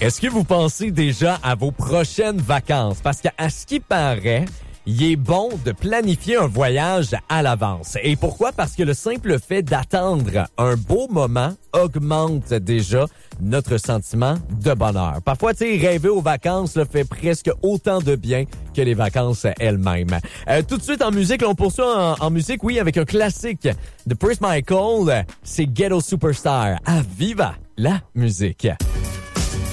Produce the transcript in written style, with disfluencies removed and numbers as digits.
Est-ce que vous pensez déjà à vos prochaines vacances? Parce qu'à ce qui paraît, il est bon de planifier un voyage à l'avance. Et pourquoi? Parce que le simple fait d'attendre un beau moment augmente déjà notre sentiment de bonheur. Parfois, tu sais, rêver aux vacances fait presque autant de bien que les vacances elles-mêmes. Tout de suite en musique, là, on poursuit en musique, oui, avec un classique de Prince Michael. C'est Ghetto Superstar. À viva la musique!